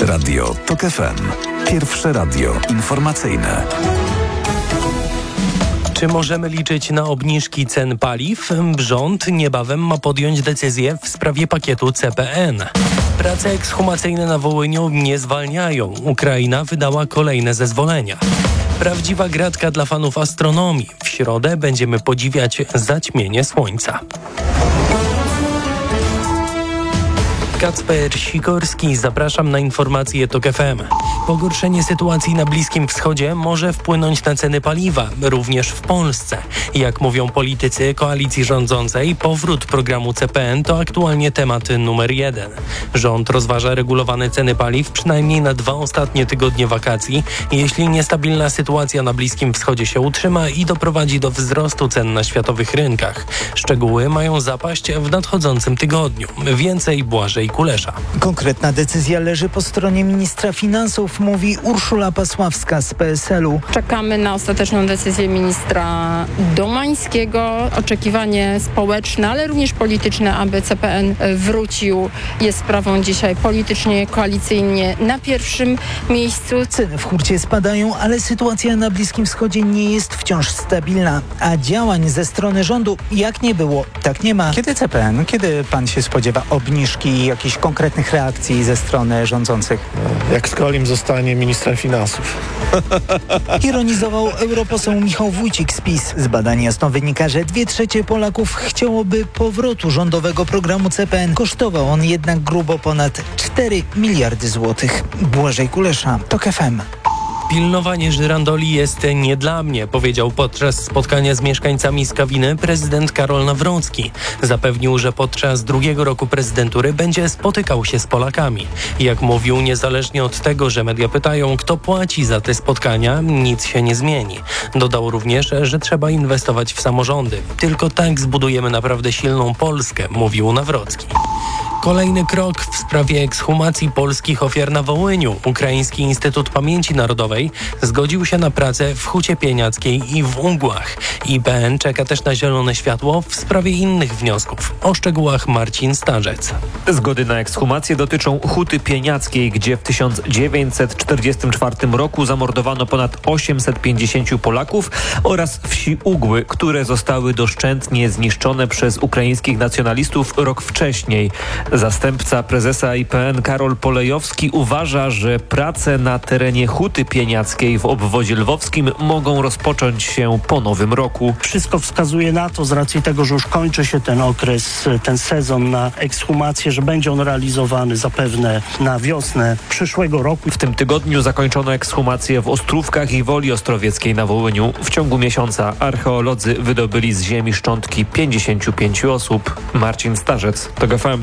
Radio TOK FM. Pierwsze radio informacyjne. Czy możemy liczyć na obniżki cen paliw? Rząd niebawem ma podjąć decyzję w sprawie pakietu CPN. Prace ekshumacyjne na Wołyniu nie zwalniają. Ukraina wydała kolejne zezwolenia. Prawdziwa gratka dla fanów astronomii. W środę będziemy podziwiać zaćmienie słońca. Kacper Sikorski, zapraszam na informacje TOK FM. Pogorszenie sytuacji na Bliskim Wschodzie może wpłynąć na ceny paliwa, również w Polsce. Jak mówią politycy koalicji rządzącej, powrót programu CPN to aktualnie temat numer 1. Rząd rozważa regulowane ceny paliw przynajmniej na 2 ostatnie tygodnie wakacji, jeśli niestabilna sytuacja na Bliskim Wschodzie się utrzyma i doprowadzi do wzrostu cen na światowych rynkach. Szczegóły mają zapaść w nadchodzącym tygodniu. Więcej Błażej Kulesza. Konkretna decyzja leży po stronie ministra finansów, mówi Urszula Pasławska z PSL-u. Czekamy na ostateczną decyzję ministra Domańskiego. Oczekiwanie społeczne, ale również polityczne, aby CPN wrócił, jest sprawą dzisiaj politycznie, koalicyjnie na pierwszym miejscu. Ceny w hurcie spadają, ale sytuacja na Bliskim Wschodzie nie jest wciąż stabilna, a działań ze strony rządu jak nie było, tak nie ma. Kiedy CPN? Kiedy pan się spodziewa obniżki i jakichś konkretnych reakcji ze strony rządzących? Jak Skolim zostanie ministrem finansów. Ironizował europoseł Michał Wójcik z PiS. Z badań jasno wynika, że 2/3 Polaków chciałoby powrotu rządowego programu CPN. Kosztował on jednak grubo ponad 4 miliardy złotych. Błażej Kulesza, TOK FM. Pilnowanie żyrandoli jest nie dla mnie, powiedział podczas spotkania z mieszkańcami Skawiny prezydent Karol Nawrocki. Zapewnił, że podczas drugiego roku prezydentury będzie spotykał się z Polakami. Jak mówił, niezależnie od tego, że media pytają, kto płaci za te spotkania, nic się nie zmieni. Dodał również, że trzeba inwestować w samorządy. Tylko tak zbudujemy naprawdę silną Polskę, mówił Nawrocki. Kolejny krok w sprawie ekshumacji polskich ofiar na Wołyniu. Ukraiński Instytut Pamięci Narodowej zgodził się na pracę w Hucie Pieniackiej i w Ungłach. IPN czeka też na zielone światło w sprawie innych wniosków. O szczegółach Marcin Starzec. Zgody na ekshumację dotyczą Huty Pieniackiej, gdzie w 1944 roku zamordowano ponad 850 Polaków, oraz wsi Ugły, które zostały doszczętnie zniszczone przez ukraińskich nacjonalistów rok wcześniej. Zastępca prezesa IPN Karol Polejowski uważa, że prace na terenie Huty Pieniackiej w obwodzie lwowskim mogą rozpocząć się po nowym roku. Wszystko wskazuje na to, z racji tego, że już kończy się ten okres, ten sezon na ekshumację, że będzie on realizowany zapewne na wiosnę przyszłego roku. W tym tygodniu zakończono ekshumację w Ostrówkach i Woli Ostrowieckiej na Wołyniu. W ciągu miesiąca archeolodzy wydobyli z ziemi szczątki 55 osób. Marcin Starzec, TOK FM.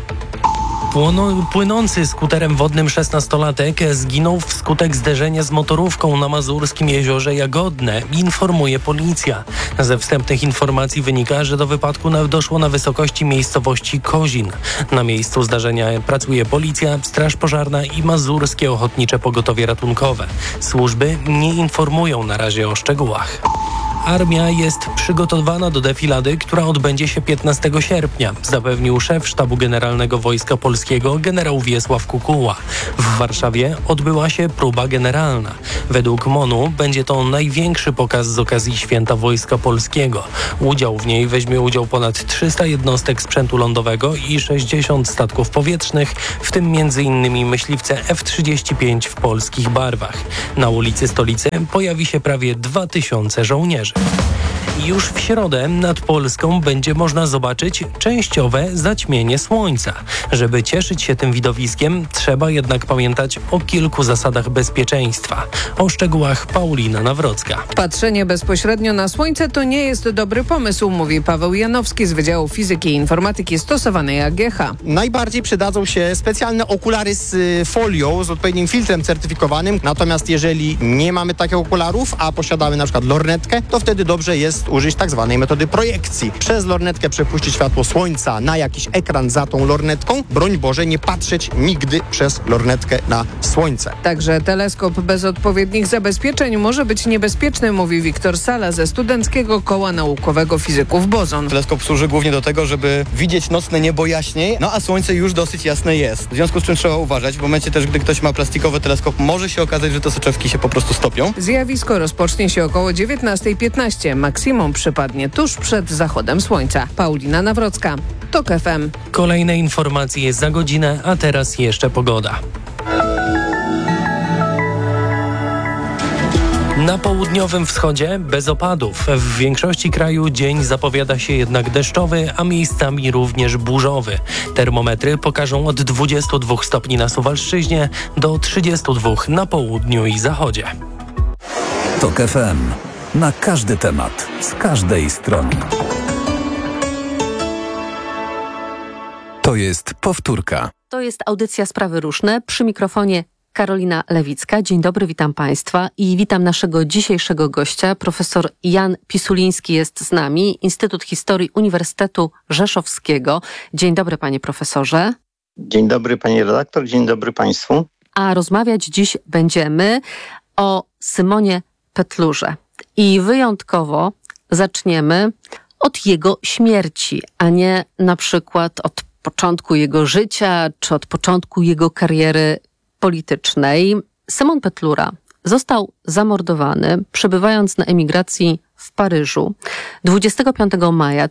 Płynący skuterem wodnym 16-latek zginął wskutek zderzenia z motorówką na mazurskim jeziorze Jagodne, informuje policja. Ze wstępnych informacji wynika, że do wypadku doszło na wysokości miejscowości Kozin. Na miejscu zdarzenia pracuje policja, straż pożarna i mazurskie ochotnicze pogotowie ratunkowe. Służby nie informują na razie o szczegółach. Armia jest przygotowana do defilady, która odbędzie się 15 sierpnia, zapewnił szef Sztabu Generalnego Wojska Polskiego generał Wiesław Kukuła. W Warszawie odbyła się próba generalna. Według MON-u będzie to największy pokaz z okazji Święta Wojska Polskiego. W niej weźmie udział ponad 300 jednostek sprzętu lądowego i 60 statków powietrznych, w tym m.in. myśliwce F-35 w polskich barwach. Na ulicy stolicy pojawi się prawie 2000 żołnierzy. Już w środę nad Polską będzie można zobaczyć częściowe zaćmienie słońca. Żeby cieszyć się tym widowiskiem, trzeba jednak pamiętać o kilku zasadach bezpieczeństwa. O szczegółach Paulina Nawrocka. Patrzenie bezpośrednio na słońce to nie jest dobry pomysł, mówi Paweł Janowski z Wydziału Fizyki i Informatyki Stosowanej AGH. Najbardziej przydadzą się specjalne okulary z folią, z odpowiednim filtrem certyfikowanym. Natomiast jeżeli nie mamy takich okularów, a posiadamy na przykład lornetkę, to wtedy dobrze jest jest użyć tak zwanej metody projekcji. Przez lornetkę przepuścić światło słońca na jakiś ekran za tą lornetką. Broń Boże, nie patrzeć nigdy przez lornetkę na słońce. Także teleskop bez odpowiednich zabezpieczeń może być niebezpieczny, mówi Wiktor Sala ze Studenckiego Koła Naukowego Fizyków Bozon. Teleskop służy głównie do tego, żeby widzieć nocne niebo jaśniej, a słońce już dosyć jasne jest. W związku z czym trzeba uważać. W momencie też, gdy ktoś ma plastikowy teleskop, może się okazać, że te soczewki się po prostu stopią. Zjawisko rozpocznie się około 19:15. Maksimum przypadnie tuż przed zachodem słońca. Paulina Nawrocka, TOK FM. Kolejne informacje za godzinę, a teraz jeszcze pogoda. Na południowym wschodzie bez opadów. W większości kraju dzień zapowiada się jednak deszczowy, a miejscami również burzowy. Termometry pokażą od 22 stopni na Suwalszczyźnie do 32 na południu i zachodzie. TOK FM. Na każdy temat, z każdej strony. To jest powtórka. To jest audycja Sprawy Różne. Przy mikrofonie Karolina Lewicka. Dzień dobry, witam Państwa i witam naszego dzisiejszego gościa. Profesor Jan Pisuliński jest z nami, Instytut Historii Uniwersytetu Rzeszowskiego. Dzień dobry, panie profesorze. Dzień dobry, pani redaktor, dzień dobry państwu. A rozmawiać dziś będziemy o Symonie Petlurze. I wyjątkowo zaczniemy od jego śmierci, a nie na przykład od początku jego życia, czy od początku jego kariery politycznej. Szymon Petlura został zamordowany, przebywając na emigracji w Paryżu 25 maja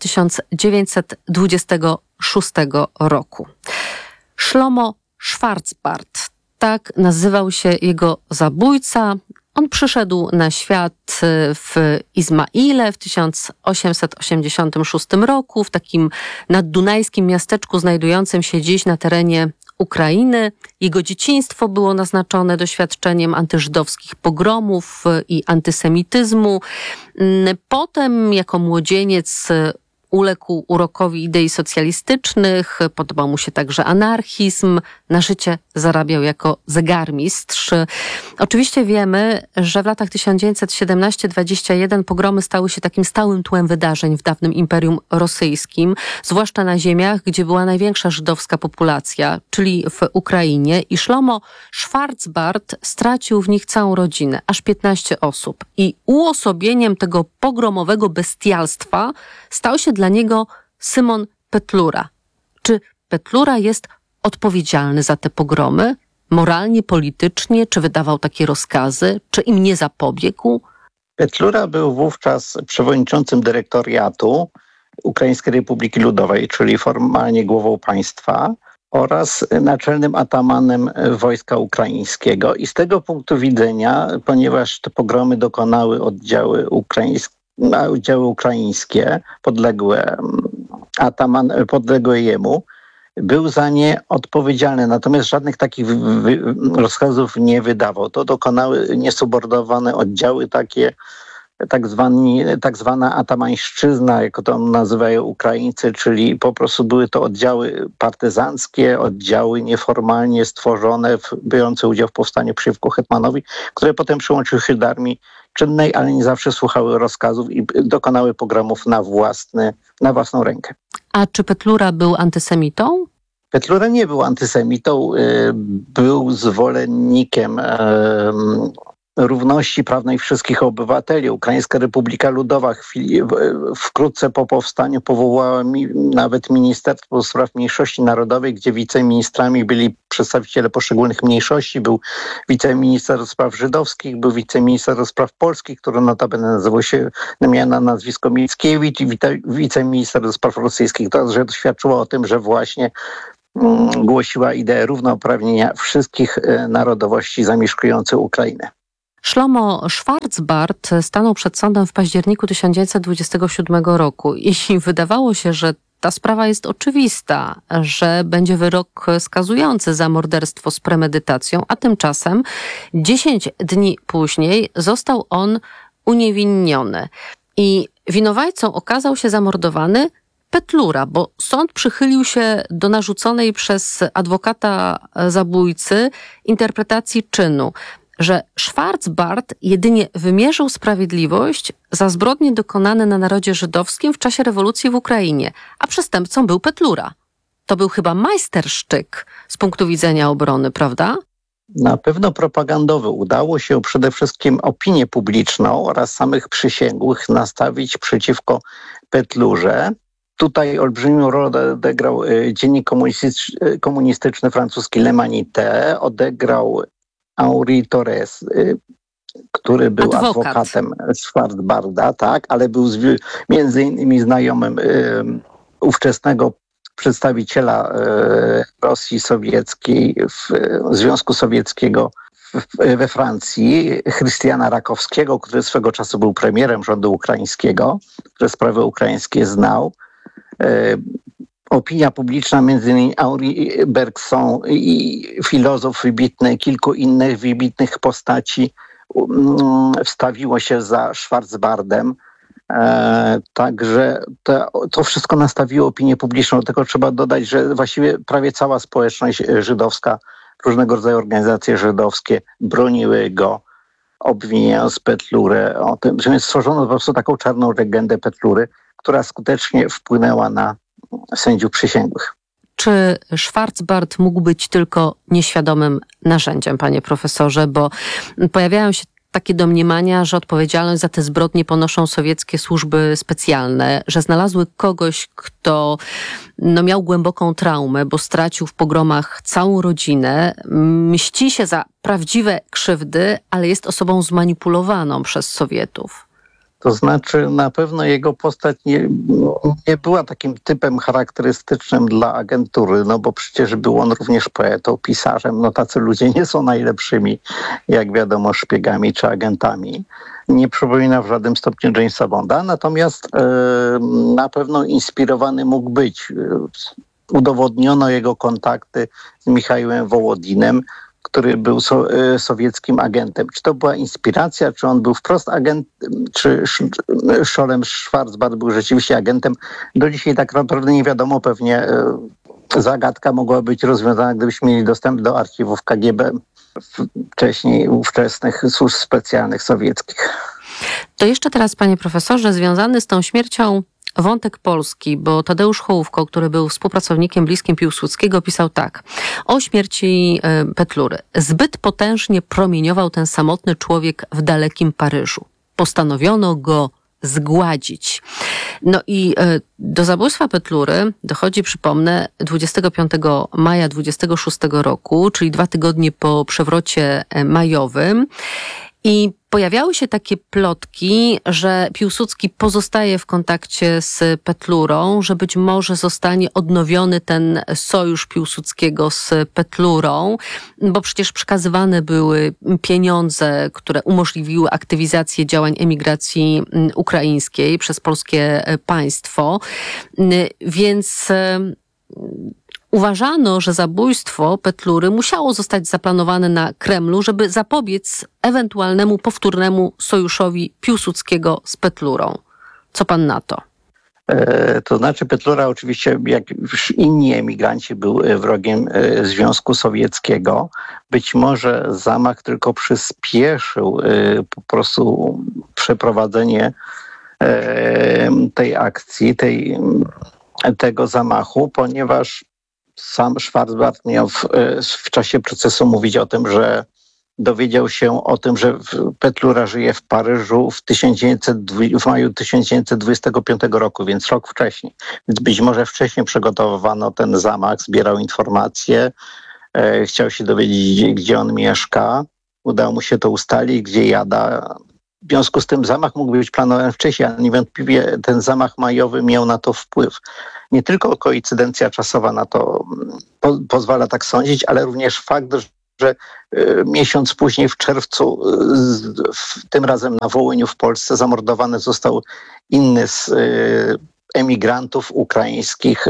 1926 roku. Szlomo Schwarzbart, tak nazywał się jego zabójca. On przyszedł na świat w Izmaile w 1886 roku, w takim naddunajskim miasteczku znajdującym się dziś na terenie Ukrainy. Jego dzieciństwo było naznaczone doświadczeniem antyżydowskich pogromów i antysemityzmu. Potem jako młodzieniec uległ urokowi idei socjalistycznych, podobał mu się także anarchizm, na życie zarabiał jako zegarmistrz. Oczywiście wiemy, że w latach 1917-21 pogromy stały się takim stałym tłem wydarzeń w dawnym Imperium Rosyjskim, zwłaszcza na ziemiach, gdzie była największa żydowska populacja, czyli w Ukrainie, i Szlomo Schwarzbart stracił w nich całą rodzinę, aż 15 osób. I uosobieniem tego pogromowego bestialstwa stał się dla niego Szymon Petlura. Czy Petlura jest odpowiedzialny za te pogromy? Moralnie, politycznie? Czy wydawał takie rozkazy? Czy im nie zapobiegł? Petlura był wówczas przewodniczącym dyrektoriatu Ukraińskiej Republiki Ludowej, czyli formalnie głową państwa, oraz naczelnym atamanem wojska ukraińskiego. I z tego punktu widzenia, ponieważ te pogromy dokonały oddziały ukraińskie podległe jemu, był za nie odpowiedzialny, natomiast żadnych takich rozkazów nie wydawał. To dokonały niesubordynowane oddziały, takie tak zwana atamańszczyzna, jak to nazywają Ukraińcy, czyli po prostu były to oddziały partyzanckie, oddziały nieformalnie stworzone, biorące udział w powstaniu przeciwko hetmanowi, które potem przyłączyły się do armii czynnej, ale nie zawsze słuchały rozkazów i dokonały pogromów na własną rękę. A czy Petlura był antysemitą? Petlura nie był antysemitą, był zwolennikiem równości prawnej wszystkich obywateli. Ukraińska Republika Ludowa wkrótce po powstaniu powołała nawet Ministerstwo Spraw Mniejszości Narodowej, gdzie wiceministrami byli przedstawiciele poszczególnych mniejszości. Był wiceminister do spraw żydowskich, był wiceminister do spraw polskich, który notabene nazywał się, miał na nazwisko Mickiewicz, i wiceminister do spraw rosyjskich. To świadczyło o tym, że właśnie głosiła ideę równouprawnienia wszystkich narodowości zamieszkujących Ukrainę. Szlomo Schwarzbart stanął przed sądem w październiku 1927 roku i wydawało się, że ta sprawa jest oczywista, że będzie wyrok skazujący za morderstwo z premedytacją, a tymczasem 10 dni później został on uniewinniony. I winowajcą okazał się zamordowany Petlura, bo sąd przychylił się do narzuconej przez adwokata zabójcy interpretacji czynu. że Schwarzbart jedynie wymierzył sprawiedliwość za zbrodnie dokonane na narodzie żydowskim w czasie rewolucji w Ukrainie, a przestępcą był Petlura. To był chyba majstersztyk z punktu widzenia obrony, prawda? Na pewno propagandowy. Udało się przede wszystkim opinię publiczną oraz samych przysięgłych nastawić przeciwko Petlurze. Tutaj olbrzymią rolę odegrał dziennik komunistyczny francuski Le Manité, odegrał Henri Torres, który był adwokatem Schwarzbarda, tak, ale był między innymi znajomym ówczesnego przedstawiciela Rosji Sowieckiej, Związku Sowieckiego we Francji, Chrystiana Rakowskiego, który swego czasu był premierem rządu ukraińskiego, który sprawy ukraińskie znał. Opinia publiczna, między innymi Henri Bergson i filozof wybitny, kilku innych wybitnych postaci wstawiło się za Schwarzbardem. Także to wszystko nastawiło opinię publiczną. Do tego trzeba dodać, że właściwie prawie cała społeczność żydowska, różnego rodzaju organizacje żydowskie broniły go, obwiniając Petlurę o tym, że stworzono po prostu taką czarną legendę Petlury, która skutecznie wpłynęła na sędziów przysięgłych. Czy Schwarzbard mógł być tylko nieświadomym narzędziem, panie profesorze? Bo pojawiają się takie domniemania, że odpowiedzialność za te zbrodnie ponoszą sowieckie służby specjalne, że znalazły kogoś, kto miał głęboką traumę, bo stracił w pogromach całą rodzinę, mści się za prawdziwe krzywdy, ale jest osobą zmanipulowaną przez Sowietów. To znaczy na pewno jego postać nie była takim typem charakterystycznym dla agentury, no bo przecież był on również poetą, pisarzem. No tacy ludzie nie są najlepszymi, jak wiadomo, szpiegami czy agentami. Nie przypomina w żadnym stopniu Jamesa Bonda, natomiast na pewno inspirowany mógł być. Udowodniono jego kontakty z Michałem Wołodinem, który był sowieckim agentem. Czy to była inspiracja, czy on był wprost agentem, czy Szolem Schwarzbard był rzeczywiście agentem? Do dzisiaj tak naprawdę nie wiadomo. Pewnie zagadka mogła być rozwiązana, gdybyśmy mieli dostęp do archiwów KGB wcześniej ówczesnych służb specjalnych sowieckich. To jeszcze teraz, panie profesorze, związany z tą śmiercią wątek polski, bo Tadeusz Hołówko, który był współpracownikiem bliskim Piłsudskiego, pisał tak o śmierci Petlury. Zbyt potężnie promieniował ten samotny człowiek w dalekim Paryżu. Postanowiono go zgładzić. No i do zabójstwa Petlury dochodzi, przypomnę, 25 maja 26 roku, czyli 2 tygodnie po przewrocie majowym. I pojawiały się takie plotki, że Piłsudski pozostaje w kontakcie z Petlurą, że być może zostanie odnowiony ten sojusz Piłsudskiego z Petlurą, bo przecież przekazywane były pieniądze, które umożliwiły aktywizację działań emigracji ukraińskiej przez polskie państwo. Więc uważano, że zabójstwo Petlury musiało zostać zaplanowane na Kremlu, żeby zapobiec ewentualnemu powtórnemu sojuszowi Piłsudskiego z Petlurą. Co pan na to? To znaczy Petlura oczywiście, jak już inni emigranci, był wrogiem Związku Sowieckiego. Być może zamach tylko przyspieszył po prostu przeprowadzenie tej akcji, tego zamachu, ponieważ sam Schwarzbard miał w czasie procesu mówić o tym, że dowiedział się o tym, że Petlura żyje w Paryżu w maju 1925 roku, więc rok wcześniej. Więc być może wcześniej przygotowywano ten zamach, zbierał informacje, chciał się dowiedzieć, gdzie on mieszka. Udało mu się to ustalić, gdzie jada. W związku z tym zamach mógł być planowany wcześniej, ale niewątpliwie ten zamach majowy miał na to wpływ. Nie tylko koincydencja czasowa na to pozwala tak sądzić, ale również fakt, że miesiąc później w czerwcu, tym razem na Wołyniu w Polsce, zamordowany został inny z emigrantów ukraińskich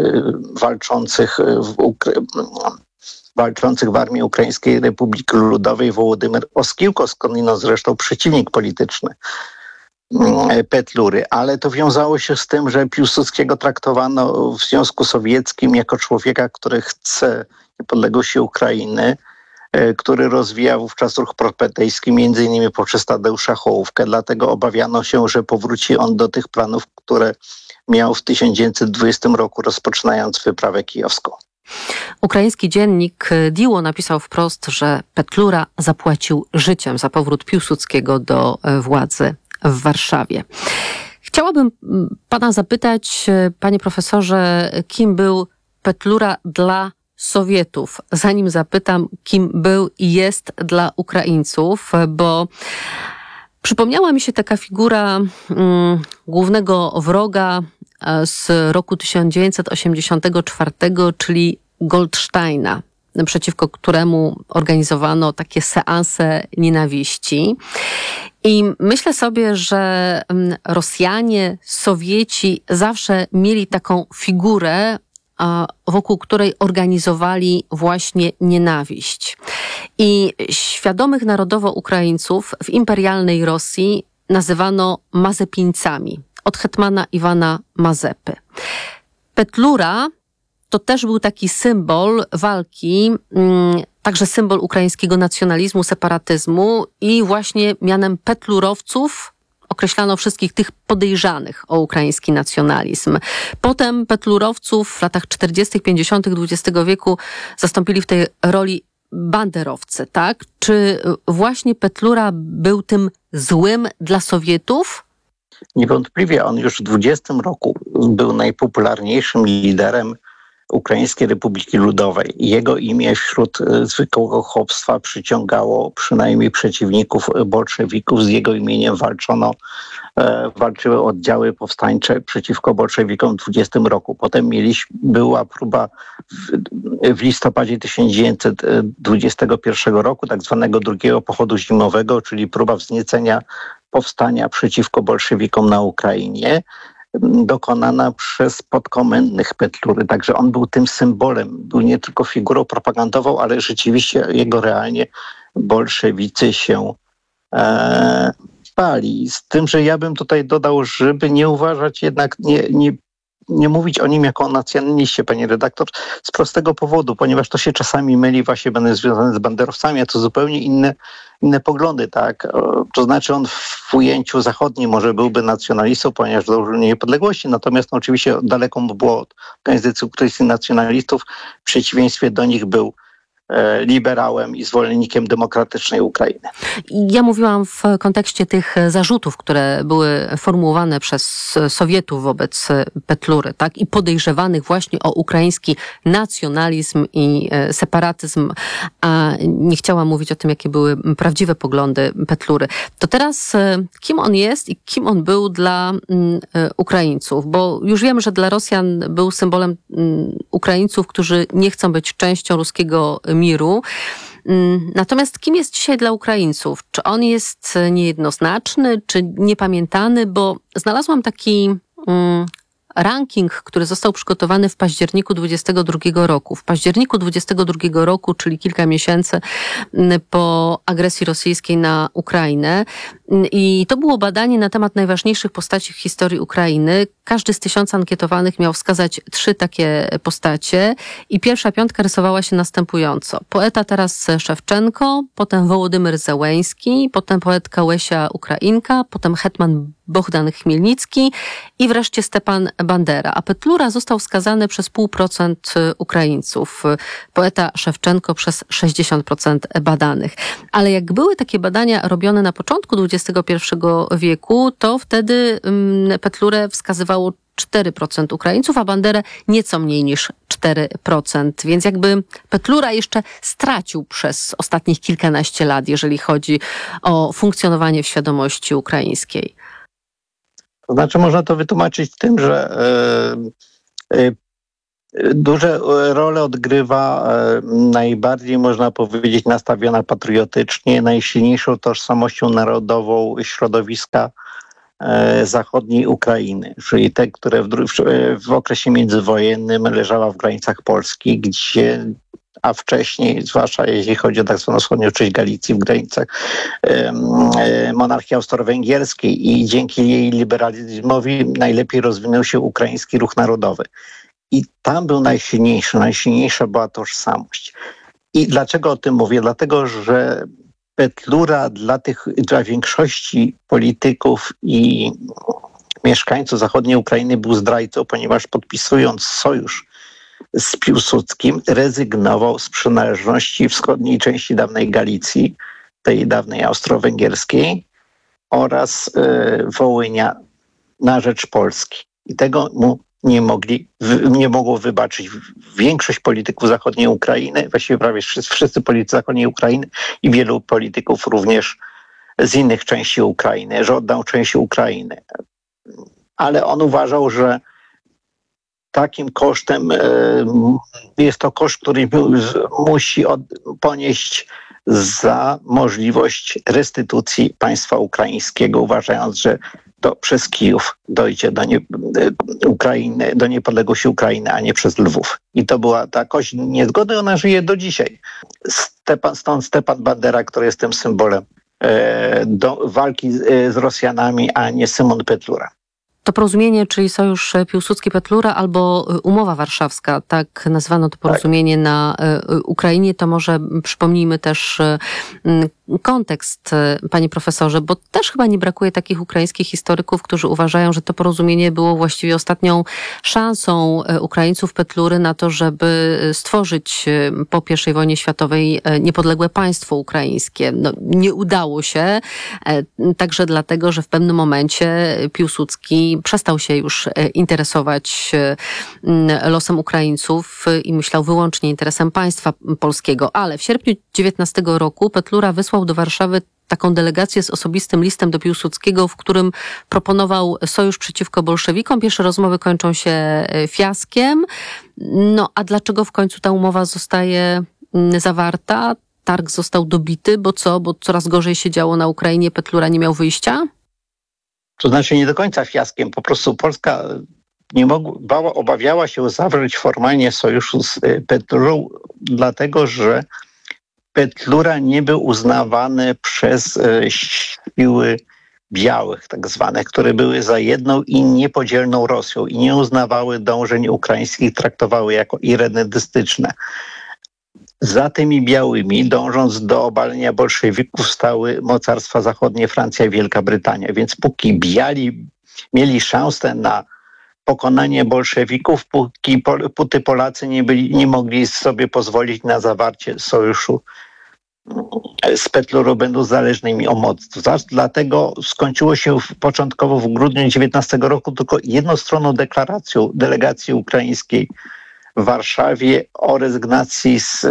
walczących w Armii Ukraińskiej Republiki Ludowej, Wołodymyr Oskiłko, skądinąd zresztą przeciwnik polityczny Petlury. Ale to wiązało się z tym, że Piłsudskiego traktowano w Związku Sowieckim jako człowieka, który chce niepodległości Ukrainy, który rozwijał wówczas ruch propetejski, między innymi poprzez Tadeusza Hołówkę. Dlatego obawiano się, że powróci on do tych planów, które miał w 1920 roku, rozpoczynając wyprawę kijowską. Ukraiński dziennik Diło napisał wprost, że Petlura zapłacił życiem za powrót Piłsudskiego do władzy w Warszawie. Chciałabym pana zapytać, panie profesorze, kim był Petlura dla Sowietów? Zanim zapytam, kim był i jest dla Ukraińców, bo przypomniała mi się taka figura głównego wroga z roku 1984, czyli Goldsteina, przeciwko któremu organizowano takie seanse nienawiści. I myślę sobie, że Rosjanie, Sowieci zawsze mieli taką figurę, wokół której organizowali właśnie nienawiść. I świadomych narodowo Ukraińców w imperialnej Rosji nazywano Mazepińcami, od hetmana Iwana Mazepy. Petlura to też był taki symbol walki, także symbol ukraińskiego nacjonalizmu, separatyzmu i właśnie mianem petlurowców określano wszystkich tych podejrzanych o ukraiński nacjonalizm. Potem petlurowców w latach 40., 50. XX wieku zastąpili w tej roli banderowcy, tak? Czy właśnie Petlura był tym złym dla Sowietów? Niewątpliwie on już w 20 roku był najpopularniejszym liderem Ukraińskiej Republiki Ludowej. Jego imię wśród zwykłego chłopstwa przyciągało przynajmniej przeciwników bolszewików. Z jego imieniem walczyły oddziały powstańcze przeciwko bolszewikom w 20 roku. Potem była próba w listopadzie 1921 roku tak zwanego drugiego pochodu zimowego, czyli próba wzniecenia powstania przeciwko bolszewikom na Ukrainie, dokonana przez podkomendnych Petlury. Także on był tym symbolem. Był nie tylko figurą propagandową, ale rzeczywiście jego realnie bolszewicy się bali. Z tym, że ja bym tutaj dodał, żeby nie uważać jednak, nie mówić o nim jako o nacjonaliście, pani redaktor, z prostego powodu, ponieważ to się czasami myli, właśnie będąc związany z banderowcami, a to zupełnie inne poglądy, tak? To znaczy on w ujęciu zachodnim może byłby nacjonalistą, ponieważ dążył niepodległości, natomiast oczywiście daleko mu było od organizacji ukraińskich nacjonalistów, w przeciwieństwie do nich był liberałem i zwolennikiem demokratycznej Ukrainy. Ja mówiłam w kontekście tych zarzutów, które były formułowane przez Sowietów wobec Petlury, tak? I podejrzewanych właśnie o ukraiński nacjonalizm i separatyzm, a nie chciałam mówić o tym, jakie były prawdziwe poglądy Petlury. To teraz kim on jest i kim on był dla Ukraińców? Bo już wiemy, że dla Rosjan był symbolem Ukraińców, którzy nie chcą być częścią ruskiego miru. Natomiast kim jest dzisiaj dla Ukraińców? Czy on jest niejednoznaczny, czy niepamiętany? Bo znalazłam taki ranking, który został przygotowany w październiku 22 roku. W październiku 22 roku, czyli kilka miesięcy po agresji rosyjskiej na Ukrainę. I to było badanie na temat najważniejszych postaci w historii Ukrainy. Każdy z 1000 ankietowanych miał wskazać 3 takie postacie i pierwsza 5 rysowała się następująco. Poeta Taras Szewczenko, potem Wołodymyr Zełeński, potem poetka Łesia Ukrainka, potem hetman Bohdan Chmielnicki i wreszcie Stepan Bandera. A Petlura został wskazany przez 0,5% Ukraińców. Poeta Szewczenko przez 60% badanych. Ale jak były takie badania robione na początku XXI wieku, to wtedy Petlurę wskazywało 4% Ukraińców, a Banderę nieco mniej niż 4%. Więc jakby Petlura jeszcze stracił przez ostatnich kilkanaście lat, jeżeli chodzi o funkcjonowanie w świadomości ukraińskiej. To znaczy można to wytłumaczyć tym, że duże role odgrywa najbardziej, można powiedzieć, nastawiona patriotycznie, najsilniejszą tożsamością narodową środowiska zachodniej Ukrainy, czyli te, które w okresie międzywojennym leżała w granicach Polski, gdzie a wcześniej, zwłaszcza jeśli chodzi o tak zwaną wschodnią część Galicji, w granicach monarchii austro-węgierskiej i dzięki jej liberalizmowi najlepiej rozwinął się ukraiński ruch narodowy. I tam był najsilniejsza była tożsamość. I dlaczego o tym mówię? Dlatego, że Petlura dla większości polityków i mieszkańców zachodniej Ukrainy był zdrajcą, ponieważ podpisując sojusz z Piłsudskim rezygnował z przynależności wschodniej części dawnej Galicji, tej dawnej austro-węgierskiej oraz Wołynia na rzecz Polski. I tego mu nie mogło wybaczyć większość polityków zachodniej Ukrainy, właściwie prawie wszyscy politycy zachodniej Ukrainy i wielu polityków również z innych części Ukrainy, że oddał część Ukrainy. Ale on uważał, że takim kosztem jest to koszt, który musi ponieść za możliwość restytucji państwa ukraińskiego, uważając, że to przez Kijów dojdzie do niepodległości Ukrainy, a nie przez Lwów. I to była ta kość niezgody, ona żyje do dzisiaj. Stąd Stepan Bandera, który jest tym symbolem do walki z Rosjanami, a nie Szymon Petlura. To porozumienie, czyli Sojusz Piłsudski-Petlura albo Umowa Warszawska, tak nazwano to porozumienie na Ukrainie, to może przypomnijmy też kontekst, panie profesorze, bo też chyba nie brakuje takich ukraińskich historyków, którzy uważają, że to porozumienie było właściwie ostatnią szansą Ukraińców Petlury na to, żeby stworzyć po I wojnie światowej niepodległe państwo ukraińskie. No, nie udało się, także dlatego, że w pewnym momencie Piłsudski przestał się już interesować losem Ukraińców i myślał wyłącznie interesem państwa polskiego. Ale w sierpniu 19 roku Petlura wysłał do Warszawy taką delegację z osobistym listem do Piłsudskiego, w którym proponował sojusz przeciwko bolszewikom. Pierwsze rozmowy kończą się fiaskiem. No a dlaczego w końcu ta umowa zostaje zawarta? Targ został dobity, bo co? Bo coraz gorzej się działo na Ukrainie, Petlura nie miał wyjścia? To znaczy nie do końca fiaskiem. Po prostu Polska obawiała się zawrzeć formalnie sojuszu z Petlurą, dlatego że Petlura nie był uznawany przez siły białych, tak zwane, które były za jedną i niepodzielną Rosją i nie uznawały dążeń ukraińskich, traktowały jako irenedystyczne. Za tymi białymi, dążąc do obalenia bolszewików, stały mocarstwa zachodnie, Francja i Wielka Brytania. Więc póki biali mieli szansę na pokonanie bolszewików, póty Polacy nie mogli sobie pozwolić na zawarcie sojuszu z Petlurą, będąc zależnymi od mocy. Dlatego skończyło się początkowo w grudniu 19 roku tylko jednostronną deklaracją delegacji ukraińskiej w Warszawie o rezygnacji z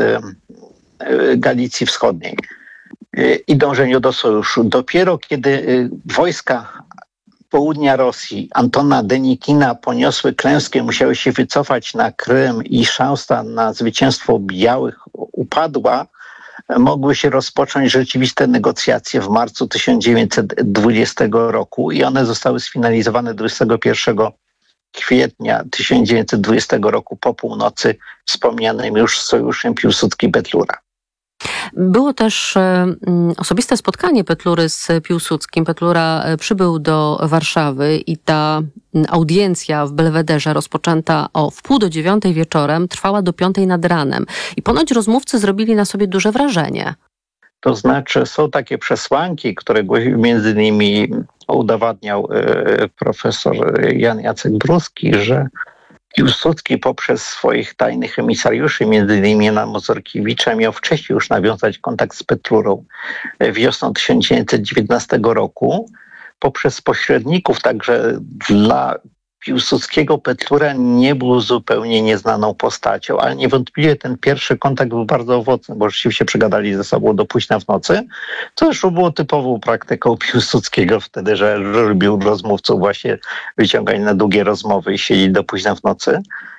Galicji Wschodniej i dążeniu do sojuszu. Dopiero kiedy wojska południa Rosji Antona Denikina poniosły klęskę, musiały się wycofać na Krym i szansa na zwycięstwo białych upadła, mogły się rozpocząć rzeczywiste negocjacje w marcu 1920 roku i one zostały sfinalizowane 21 kwietnia 1920 roku po północy wspomnianym już sojuszem Piłsudski-Petlura. Było też osobiste spotkanie Petlury z Piłsudskim. Petlura przybył do Warszawy i ta audiencja w Belwederze rozpoczęta o 8:30 wieczorem trwała do 5:00 nad ranem. I ponoć rozmówcy zrobili na sobie duże wrażenie. To znaczy są takie przesłanki, które między innymi udowadniał profesor Jan Jacek Bruski, że Piłsudski poprzez swoich tajnych emisariuszy, między innymi Jana Mozorkiewicza, miał wcześniej już nawiązać kontakt z Petlurą wiosną 1919 roku. Poprzez pośredników także dla Piłsudskiego Petlura nie był zupełnie nieznaną postacią, ale niewątpliwie ten pierwszy kontakt był bardzo owocny, bo rzeczywiście przegadali ze sobą do późna w nocy, co zresztą było typową praktyką Piłsudskiego wtedy, że lubił rozmówców właśnie wyciągać na długie rozmowy i siedzieć do późna w nocy.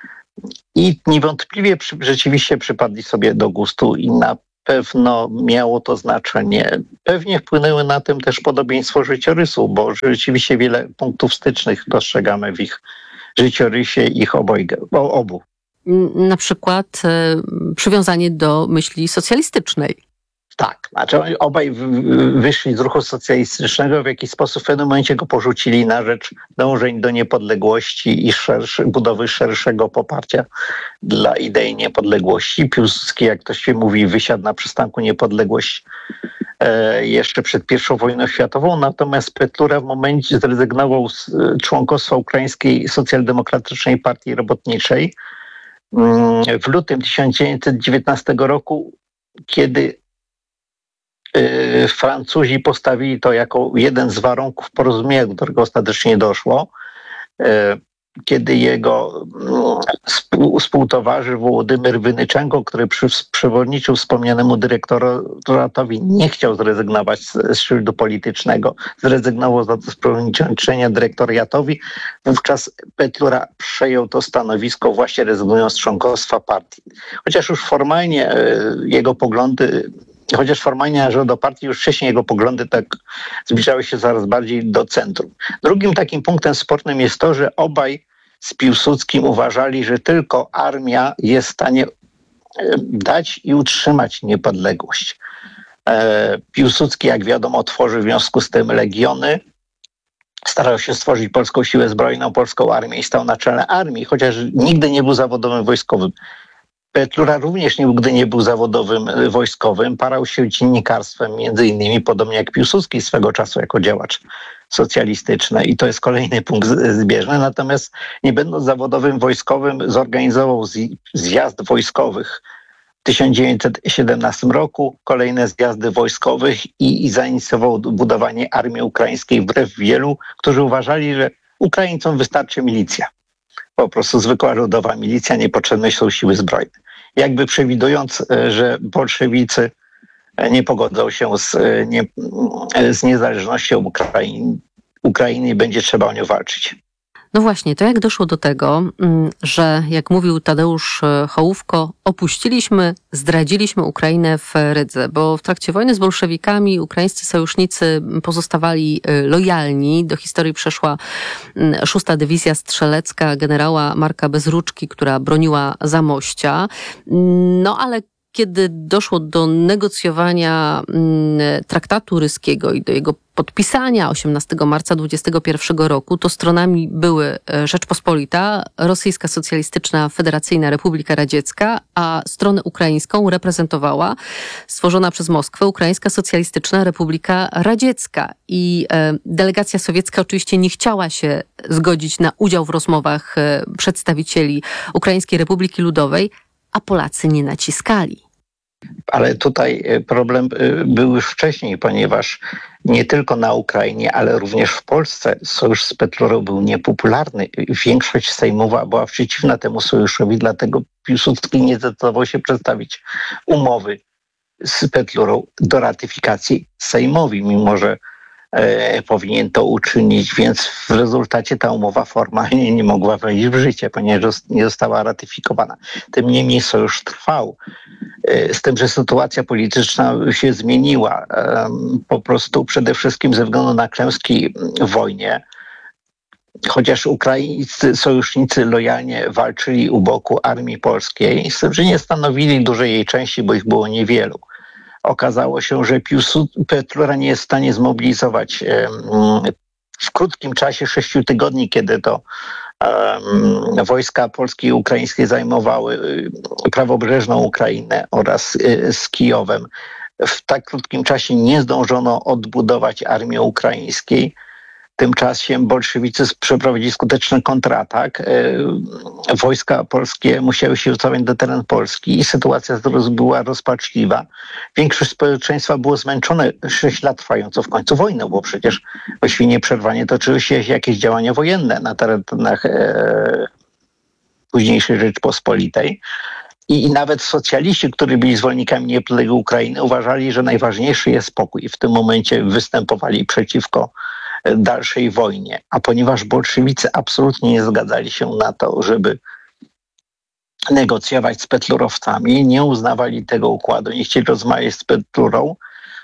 I niewątpliwie rzeczywiście przypadli sobie do gustu i na pewno miało to znaczenie. Pewnie wpłynęły na tym też podobieństwo życiorysu, bo rzeczywiście wiele punktów stycznych dostrzegamy w ich życiorysie ich obu. Na przykład przywiązanie do myśli socjalistycznej. Tak, znaczy obaj wyszli z ruchu socjalistycznego, w jakiś sposób w pewnym momencie go porzucili na rzecz dążeń do niepodległości i budowy szerszego poparcia dla idei niepodległości. Piłsudski, jak to się mówi, wysiadł na przystanku Niepodległość jeszcze przed I wojną światową, natomiast Petlura w momencie zrezygnował z członkostwa Ukraińskiej Socjaldemokratycznej Partii Robotniczej w lutym 1919 roku, kiedy Francuzi postawili to jako jeden z warunków porozumienia, do którego ostatecznie doszło, kiedy jego współtowarzysz Wołodymyr Wynyczenko, który przewodniczył wspomnianemu dyrektoratowi, nie chciał zrezygnować z szyldu politycznego, zrezygnował za to z przewodniczenia dyrektoriatowi. Wówczas Petlura przejął to stanowisko, właśnie rezygnując z członkostwa partii. Chociaż formalnie należał do partii, już wcześniej jego poglądy tak zbliżały się coraz bardziej do centrum. Drugim takim punktem spornym jest to, że obaj z Piłsudskim uważali, że tylko armia jest w stanie dać i utrzymać niepodległość. Piłsudski, jak wiadomo, tworzył w związku z tym legiony, starał się stworzyć polską siłę zbrojną, polską armię i stał na czele armii, chociaż nigdy nie był zawodowym wojskowym. Petlura również nigdy nie był zawodowym wojskowym, parał się dziennikarstwem, między innymi podobnie jak Piłsudski swego czasu jako działacz socjalistyczny i to jest kolejny punkt zbieżny. Natomiast nie będąc zawodowym wojskowym zorganizował zjazd wojskowych w 1917 roku, kolejne zjazdy wojskowych i zainicjował budowanie armii ukraińskiej wbrew wielu, którzy uważali, że Ukraińcom wystarczy milicja. Po prostu zwykła ludowa milicja, niepotrzebne są siły zbrojne. Jakby przewidując, że bolszewicy nie pogodzą się z niezależnością Ukrainy i będzie trzeba o nią walczyć. No właśnie, to jak doszło do tego, że jak mówił Tadeusz Hołówko, zdradziliśmy Ukrainę w Rydze, bo w trakcie wojny z bolszewikami ukraińscy sojusznicy pozostawali lojalni. Do historii przeszła 6. Dywizja Strzelecka generała Marka Bezruczki, która broniła Zamościa. No ale kiedy doszło do negocjowania traktatu ryskiego i do jego podpisania 18 marca 2021 roku, to stronami były Rzeczpospolita, Rosyjska Socjalistyczna Federacyjna Republika Radziecka, a stronę ukraińską reprezentowała stworzona przez Moskwę Ukraińska Socjalistyczna Republika Radziecka. I delegacja sowiecka oczywiście nie chciała się zgodzić na udział w rozmowach przedstawicieli Ukraińskiej Republiki Ludowej, a Polacy nie naciskali. Ale tutaj problem był już wcześniej, ponieważ nie tylko na Ukrainie, ale również w Polsce sojusz z Petlurą był niepopularny. Większość sejmowa była przeciwna temu sojuszowi, dlatego Piłsudski nie zdecydował się przedstawić umowy z Petlurą do ratyfikacji Sejmowi, mimo że powinien to uczynić, więc w rezultacie ta umowa formalnie nie mogła wejść w życie, ponieważ nie została ratyfikowana. Tym niemniej sojusz trwał. Z tym, że sytuacja polityczna się zmieniła po prostu przede wszystkim ze względu na klęski w wojnie. Chociaż ukraińscy sojusznicy lojalnie walczyli u boku armii polskiej, z tym, że nie stanowili dużej jej części, bo ich było niewielu. Okazało się, że Petlura nie jest w stanie zmobilizować w krótkim czasie 6 tygodni, kiedy to wojska polskie i ukraińskie zajmowały prawobrzeżną Ukrainę oraz z Kijowem. W tak krótkim czasie nie zdążono odbudować armii ukraińskiej. Tymczasem bolszewicy przeprowadzili skuteczny kontratak. Wojska polskie musiały się wycofać do terenu Polski i sytuacja była rozpaczliwa. Większość społeczeństwa było zmęczone 6 lat trwającą w końcu wojną, bo przecież właściwie nieprzerwanie toczyły się jakieś działania wojenne na terenach późniejszej Rzeczpospolitej. I nawet socjaliści, którzy byli zwolennikami niepodległej Ukrainy, uważali, że najważniejszy jest spokój. I w tym momencie występowali przeciwko dalszej wojnie. A ponieważ bolszewicy absolutnie nie zgadzali się na to, żeby negocjować z petlurowcami, nie uznawali tego układu, nie chcieli rozmawiać z Petlurą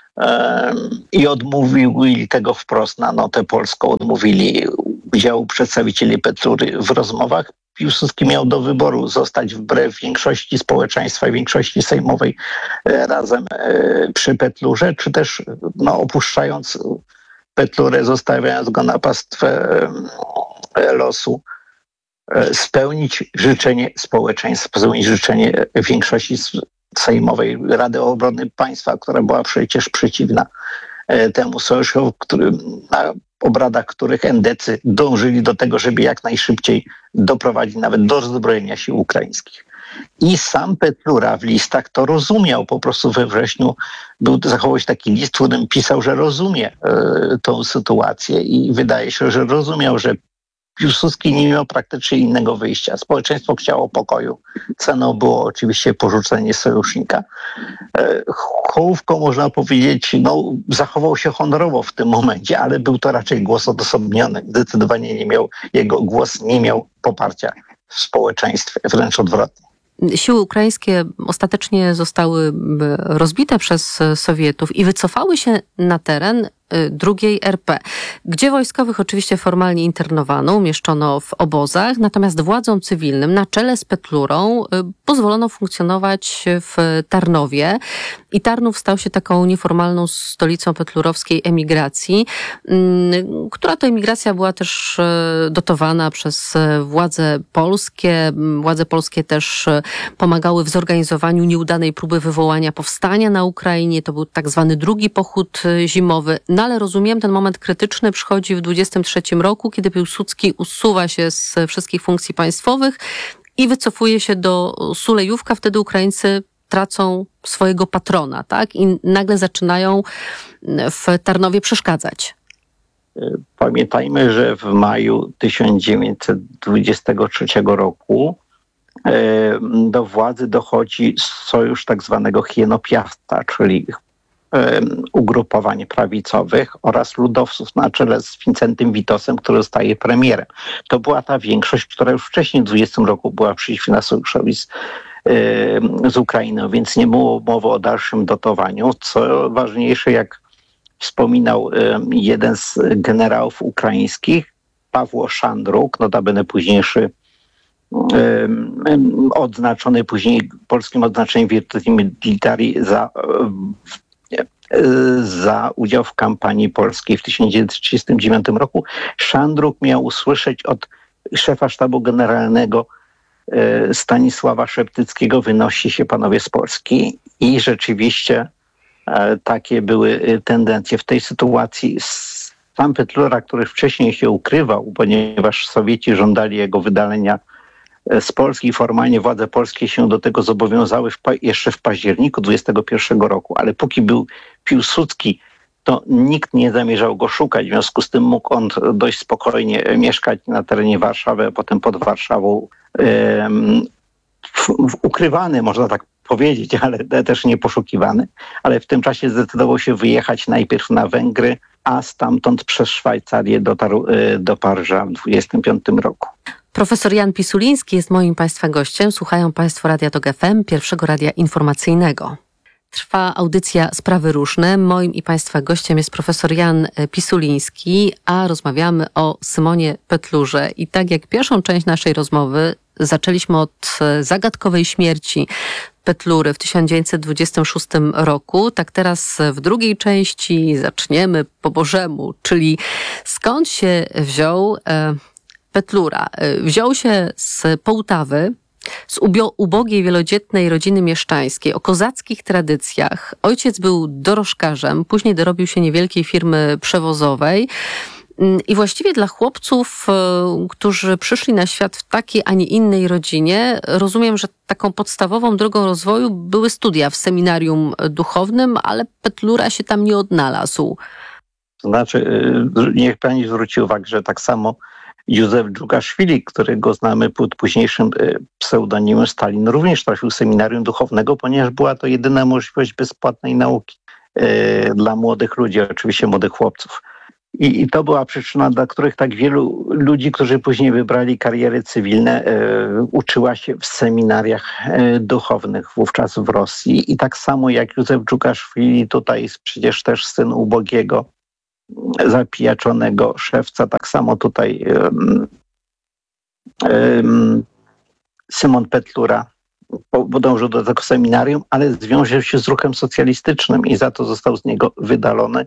i odmówili tego wprost na notę polską, odmówili udziału przedstawicieli Petlury w rozmowach. Piłsudski miał do wyboru zostać wbrew większości społeczeństwa i większości sejmowej razem przy Petlurze, czy też opuszczając Petlurę, zostawiając go na pastwę losu, spełnić życzenie społeczeństwa, spełnić życzenie większości sejmowej Rady Obrony Państwa, która była przecież przeciwna temu sojuszowi, na obradach których endecy dążyli do tego, żeby jak najszybciej doprowadzić nawet do rozbrojenia sił ukraińskich. I sam Petlura w listach to rozumiał. Po prostu we wrześniu zachował się taki list, w którym pisał, że rozumie tą sytuację i wydaje się, że rozumiał, że Piłsudski nie miał praktycznie innego wyjścia. Społeczeństwo chciało pokoju. Ceną było oczywiście porzucenie sojusznika. Hołówko, można powiedzieć, zachował się honorowo w tym momencie, ale był to raczej głos odosobniony. Zdecydowanie jego głos nie miał poparcia w społeczeństwie, wręcz odwrotnie. Siły ukraińskie ostatecznie zostały rozbite przez Sowietów i wycofały się na teren II RP, gdzie wojskowych oczywiście formalnie internowano, umieszczono w obozach, natomiast władzom cywilnym na czele z Petlurą pozwolono funkcjonować w Tarnowie i Tarnów stał się taką nieformalną stolicą petlurowskiej emigracji, która to emigracja była też dotowana przez władze polskie. Władze polskie też pomagały w zorganizowaniu nieudanej próby wywołania powstania na Ukrainie. To był tak zwany drugi pochód zimowy. No ale rozumiem, ten moment krytyczny przychodzi w 1923 roku, kiedy Piłsudski usuwa się z wszystkich funkcji państwowych i wycofuje się do Sulejówka. Wtedy Ukraińcy tracą swojego patrona, tak? I nagle zaczynają w Tarnowie przeszkadzać. Pamiętajmy, że w maju 1923 roku do władzy dochodzi sojusz tak zwanego Hienopiasta, czyli ugrupowań prawicowych oraz ludowców na czele z Wincentym Witosem, który zostaje premierem. To była ta większość, która już wcześniej w 20 roku była przeciwna sojuszowi z Ukrainą, więc nie było mowy o dalszym dotowaniu. Co ważniejsze, jak wspominał jeden z generałów ukraińskich, Pawło Szandruk, notabene późniejszy odznaczony później polskim odznaczeniem Virtuti Militari za udział w kampanii polskiej w 1939 roku. Szandruk miał usłyszeć od szefa sztabu generalnego Stanisława Szeptyckiego: wynosi się panowie z Polski. I rzeczywiście takie były tendencje w tej sytuacji. Sam Petlura, który wcześniej się ukrywał, ponieważ Sowieci żądali jego wydalenia z Polski, formalnie władze polskie się do tego zobowiązały jeszcze w październiku 1921 roku, ale póki był Piłsudski, to nikt nie zamierzał go szukać. W związku z tym mógł on dość spokojnie mieszkać na terenie Warszawy, a potem pod Warszawą ukrywany, można tak powiedzieć, ale też nie poszukiwany. Ale w tym czasie zdecydował się wyjechać najpierw na Węgry, a stamtąd przez Szwajcarię dotarł do Paryża w 1925 roku. Profesor Jan Pisuliński jest moim Państwa gościem. Słuchają Państwo Radia Tok FM, pierwszego radia informacyjnego. Trwa audycja Sprawy Różne. Moim i Państwa gościem jest profesor Jan Pisuliński, a rozmawiamy o Symonie Petlurze. I tak jak pierwszą część naszej rozmowy zaczęliśmy od zagadkowej śmierci Petlury w 1926 roku, tak teraz w drugiej części zaczniemy po Bożemu, czyli skąd się wziął Petlura. Wziął się z Połtawy, z ubogiej, wielodzietnej rodziny mieszczańskiej, o kozackich tradycjach. Ojciec był dorożkarzem, później dorobił się niewielkiej firmy przewozowej. I właściwie dla chłopców, którzy przyszli na świat w takiej, a nie innej rodzinie, rozumiem, że taką podstawową drogą rozwoju były studia w seminarium duchownym, ale Petlura się tam nie odnalazł. To znaczy, niech pani zwróci uwagę, że tak samo Józef Dżugaszwili, którego znamy pod późniejszym pseudonimem Stalin, również trafił do seminarium duchownego, ponieważ była to jedyna możliwość bezpłatnej nauki dla młodych ludzi, oczywiście młodych chłopców. I to była przyczyna, dla których tak wielu ludzi, którzy później wybrali kariery cywilne, uczyła się w seminariach duchownych wówczas w Rosji. I tak samo jak Józef Dżugaszwili, tutaj jest przecież też syn ubogiego, zapijaczonego szewca, tak samo tutaj Szymon Petlura podążył do tego seminarium, ale związał się z ruchem socjalistycznym i za to został z niego wydalony.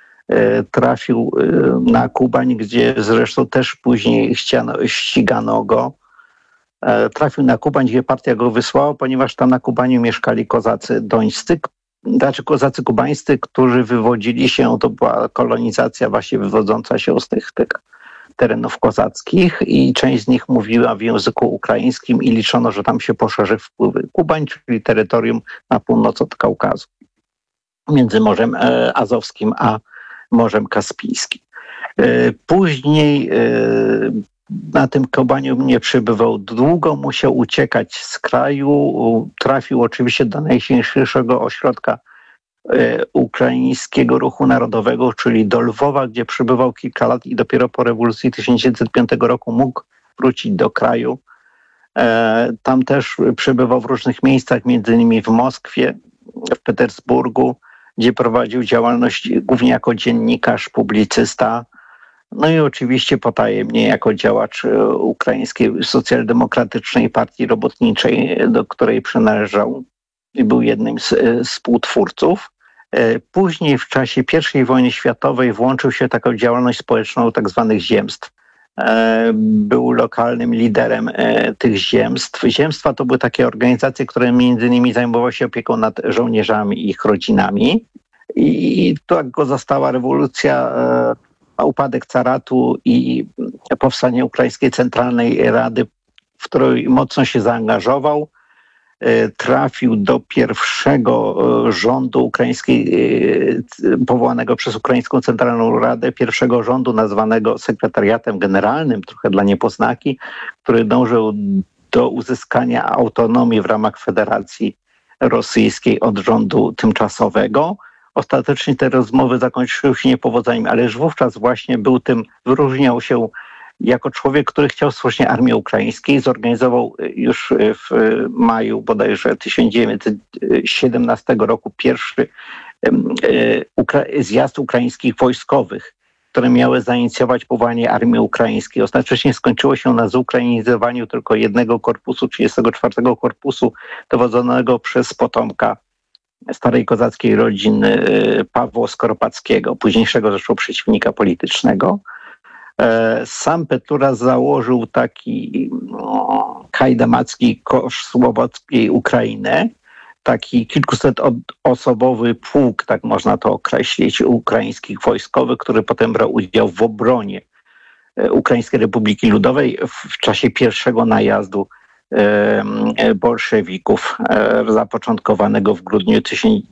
Trafił na Kubań, gdzie zresztą też później ścigano go. Trafił na Kubań, gdzie partia go wysłała, ponieważ tam na Kubaniu mieszkali kozacy dońscy, znaczy kozacy kubańscy, którzy wywodzili się, to była kolonizacja właśnie wywodząca się z tych terenów kozackich i część z nich mówiła w języku ukraińskim i liczono, że tam się poszerzy wpływy. Kubań, czyli terytorium na północ od Kaukazu, między Morzem Azowskim a Morzem Kaspijskim. Później na tym Kubaniu nie przebywał długo, musiał uciekać z kraju, trafił oczywiście do najsilniejszego ośrodka ukraińskiego ruchu narodowego, czyli do Lwowa, gdzie przebywał kilka lat i dopiero po rewolucji 1905 roku mógł wrócić do kraju. Tam też przebywał w różnych miejscach, między innymi w Moskwie, w Petersburgu, gdzie prowadził działalność głównie jako dziennikarz, publicysta, no i oczywiście potajemnie jako działacz Ukraińskiej Socjaldemokratycznej Partii Robotniczej, do której przynależał i był jednym z współtwórców. Później w czasie I wojny światowej włączył się w taką działalność społeczną tak zwanych ziemstw. Był lokalnym liderem tych ziemstw. Ziemstwa to były takie organizacje, które między innymi zajmowały się opieką nad żołnierzami i ich rodzinami. I tak go zastała rewolucja, upadek caratu i powstanie Ukraińskiej Centralnej Rady, w której mocno się zaangażował. Trafił do pierwszego rządu ukraińskiej, powołanego przez Ukraińską Centralną Radę, pierwszego rządu nazwanego sekretariatem generalnym, trochę dla niepoznaki, który dążył do uzyskania autonomii w ramach Federacji Rosyjskiej od rządu tymczasowego. Ostatecznie te rozmowy zakończyły się niepowodzeniem, ale już wówczas właśnie wyróżniał się jako człowiek, który chciał stworzyć armię ukraińskiej. Zorganizował już w maju bodajże 1917 roku pierwszy zjazd ukraińskich wojskowych, które miały zainicjować powołanie armii ukraińskiej. Ostatecznie skończyło się na zukrainizowaniu tylko jednego korpusu, 34 Korpusu, dowodzonego przez potomka starej kozackiej rodziny Pawła Skoropadzkiego, późniejszego zresztą przeciwnika politycznego. Sam Petlura założył taki hajdamacki kosz Słowackiej Ukrainy, taki kilkusetosobowy pułk, tak można to określić, ukraińskich wojskowych, który potem brał udział w obronie Ukraińskiej Republiki Ludowej w czasie pierwszego najazdu bolszewików zapoczątkowanego w grudniu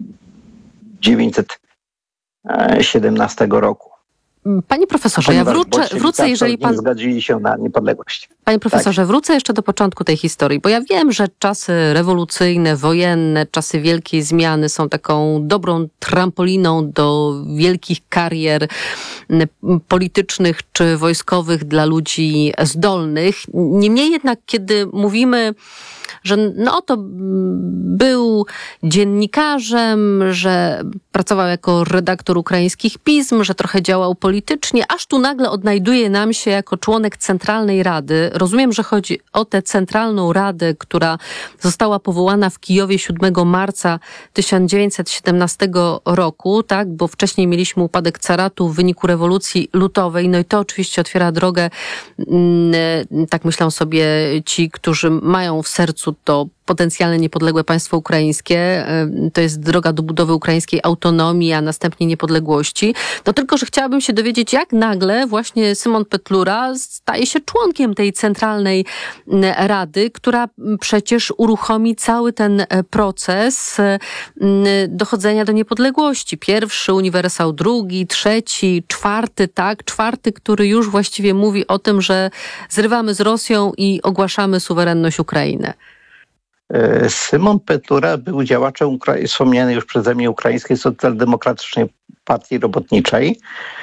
1917 roku. Panie profesorze, ja wrócę, jeżeli pan... nie zgodzili się na niepodległość. Panie profesorze, tak. Wrócę jeszcze do początku tej historii, bo ja wiem, że czasy rewolucyjne, wojenne, czasy wielkiej zmiany są taką dobrą trampoliną do wielkich karier politycznych czy wojskowych dla ludzi zdolnych. Niemniej jednak, kiedy mówimy, że no to był dziennikarzem, że pracował jako redaktor ukraińskich pism, że trochę działał politycznie, aż tu nagle odnajduje nam się jako członek Centralnej Rady. Rozumiem, że chodzi o tę Centralną Radę, która została powołana w Kijowie 7 marca 1917 roku, tak, bo wcześniej mieliśmy upadek caratu w wyniku rewolucji lutowej, no i to oczywiście otwiera drogę, tak myślą sobie ci, którzy mają w sercu to potencjalne niepodległe państwo ukraińskie. To jest droga do budowy ukraińskiej autonomii, a następnie niepodległości. No tylko, że chciałabym się dowiedzieć, jak nagle właśnie Szymon Petlura staje się członkiem tej Centralnej Rady, która przecież uruchomi cały ten proces dochodzenia do niepodległości. Pierwszy uniwersał, drugi, trzeci, czwarty, tak? Czwarty, który już właściwie mówi o tym, że zrywamy z Rosją i ogłaszamy suwerenność Ukrainy. Szymon Petlura był działaczem wspomnianej już przeze mnie Ukraińskiej Socjaldemokratycznej Partii Robotniczej,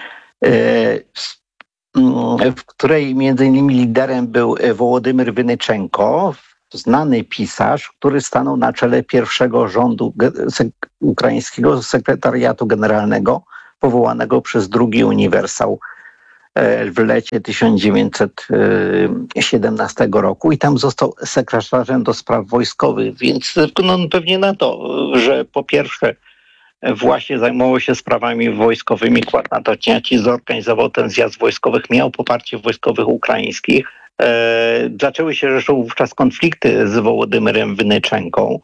w której między innymi liderem był Wołodymyr Wynyczenko, znany pisarz, który stanął na czele pierwszego rządu ukraińskiego sekretariatu generalnego powołanego przez drugi uniwersał w lecie 1917 roku i tam został sekretarzem do spraw wojskowych, więc pewnie na to, że po pierwsze właśnie zajmował się sprawami wojskowymi, kładł na to cięcie, zorganizował ten zjazd wojskowych, miał poparcie wojskowych ukraińskich. Zaczęły się zresztą wówczas konflikty z Wołodymyrem Wynyczenką,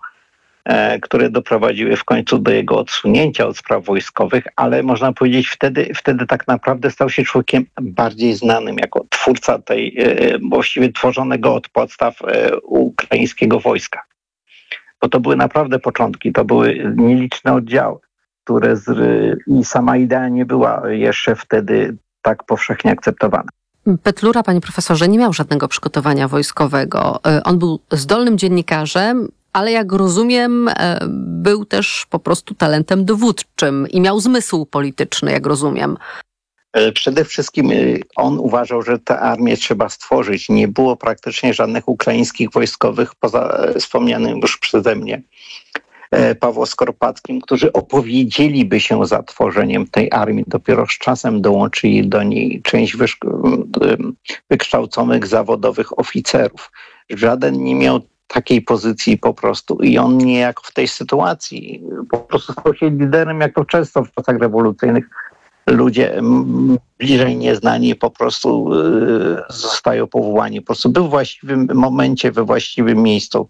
które doprowadziły w końcu do jego odsunięcia od spraw wojskowych, ale można powiedzieć wtedy tak naprawdę stał się człowiekiem bardziej znanym jako twórca tej właściwie tworzonego od podstaw ukraińskiego wojska. Bo to były naprawdę początki, to były nieliczne oddziały, które i sama idea nie była jeszcze wtedy tak powszechnie akceptowana. Petlura, panie profesorze, nie miał żadnego przygotowania wojskowego. On był zdolnym dziennikarzem, ale jak rozumiem, był też po prostu talentem dowódczym i miał zmysł polityczny, jak rozumiem. Przede wszystkim on uważał, że tę armię trzeba stworzyć. Nie było praktycznie żadnych ukraińskich wojskowych poza wspomnianym już przeze mnie Pawłem Skorpackim, którzy opowiedzieliby się za tworzeniem tej armii. Dopiero z czasem dołączyli do niej część wykształconych zawodowych oficerów. Żaden nie miał takiej pozycji po prostu i on niejako w tej sytuacji po prostu stał się liderem, jako często w czasach rewolucyjnych ludzie bliżej nieznani po prostu zostają powołani. Po prostu był w właściwym momencie, we właściwym miejscu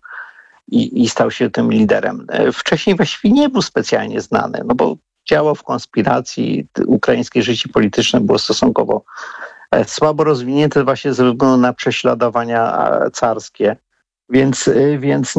i stał się tym liderem. Wcześniej właściwie nie był specjalnie znany, no bo działał w konspiracji, ukraińskie życie polityczne było stosunkowo słabo rozwinięte właśnie ze względu na prześladowania carskie. Więc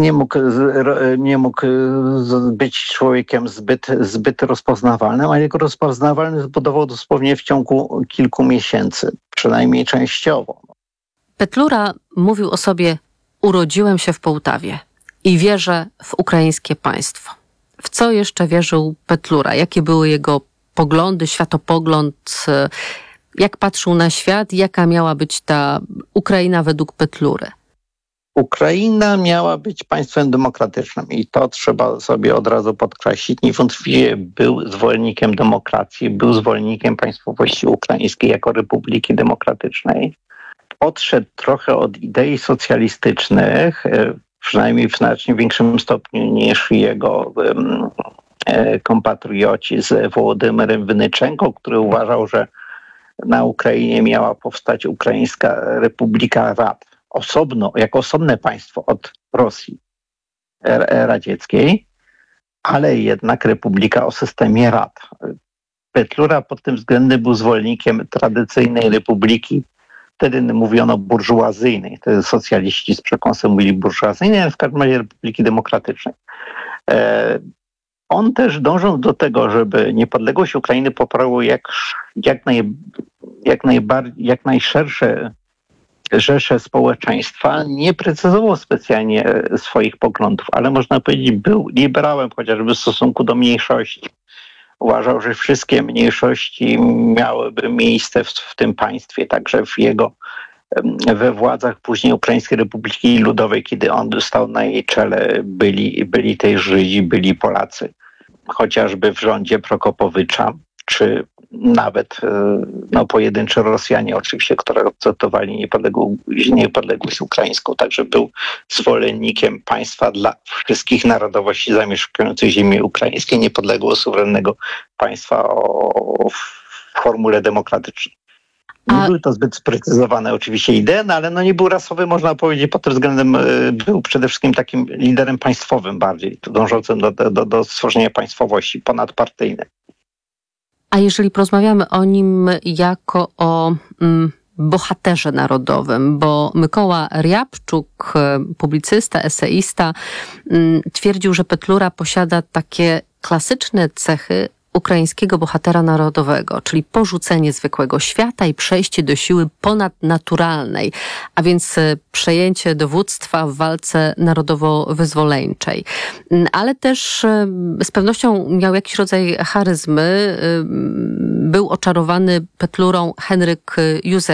nie mógł być człowiekiem zbyt rozpoznawalnym, a jego rozpoznawalność zbudował dosłownie w ciągu kilku miesięcy, przynajmniej częściowo. Petlura mówił o sobie: urodziłem się w Połtawie i wierzę w ukraińskie państwo. W co jeszcze wierzył Petlura? Jakie były jego poglądy, światopogląd? Jak patrzył na świat? Jaka miała być ta Ukraina według Petlury? Ukraina miała być państwem demokratycznym i to trzeba sobie od razu podkreślić. Niewątpliwie był zwolennikiem demokracji, był zwolennikiem państwowości ukraińskiej jako republiki demokratycznej. Odszedł trochę od idei socjalistycznych, przynajmniej w znacznie większym stopniu niż jego kompatrioci z Wołodymyrem Wynyczenką, który uważał, że na Ukrainie miała powstać Ukraińska Republika Rad. Jako osobne państwo od Rosji radzieckiej, ale jednak republika o systemie rad. Petlura pod tym względem był zwolennikiem tradycyjnej republiki, wtedy mówiono burżuazyjnej, wtedy socjaliści z przekąsem mówili burżuazyjnej, ale w każdym razie republiki demokratycznej. On też dążył do tego, żeby niepodległość Ukrainy poprawiło jak najszersze rzesze społeczeństwa. Nie precyzował specjalnie swoich poglądów, ale można powiedzieć, był liberałem chociażby w stosunku do mniejszości. Uważał, że wszystkie mniejszości miałyby miejsce w tym państwie, także we władzach później Ukraińskiej Republiki Ludowej, kiedy on stał na jej czele, byli też Żydzi, byli Polacy, chociażby w rządzie Prokopowicza, czy nawet pojedynczy Rosjanie oczywiście, które akceptowali niepodległość ukraińską. Także był zwolennikiem państwa dla wszystkich narodowości zamieszkujących ziemię ukraińskie, niepodległego, suwerennego państwa w formule demokratycznej. Nie były to zbyt sprecyzowane oczywiście idee, ale nie był rasowy, można powiedzieć, pod tym względem był przede wszystkim takim liderem państwowym bardziej, dążącym do stworzenia państwowości ponadpartyjnej. A jeżeli porozmawiamy o nim jako o bohaterze narodowym, bo Mykoła Riabczuk, publicysta, eseista, twierdził, że Petlura posiada takie klasyczne cechy ukraińskiego bohatera narodowego, czyli porzucenie zwykłego świata i przejście do siły ponadnaturalnej, a więc przejęcie dowództwa w walce narodowo-wyzwoleńczej. Ale też z pewnością miał jakiś rodzaj charyzmy. Był oczarowany Petlurą Henryk